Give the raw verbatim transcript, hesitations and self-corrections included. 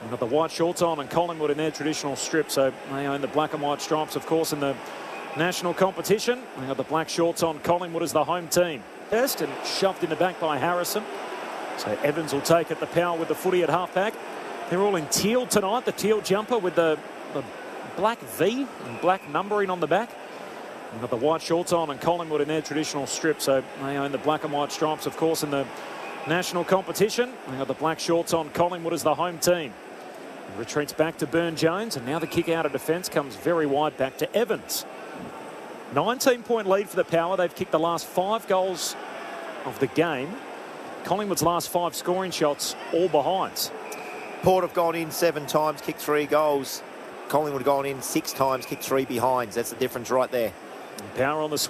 They've got the white shorts on, and Collingwood in their traditional strip, so they own the black and white stripes, of course, in the national competition. They've got the black shorts on. Collingwood is the home team. First, and shoved in the back by Harrison. So Evans will take it, the power with the footy at halfback. They're all in teal tonight, the teal jumper with the, the black V and black numbering on the back. They've got the white shorts on, and Collingwood in their traditional strip, so they own the black and white stripes, of course, in the national competition. They've got the black shorts on. Collingwood is the home team. He retreats back to Byrne-Jones, and now the kick out of defence comes very wide back to Evans. nineteen point lead for the Power. They've kicked the last five goals of the game. Collingwood's last five scoring shots, all behinds. Port have gone in seven times, kicked three goals. Collingwood have gone in six times, kicked three behinds. That's the difference right there. Power on the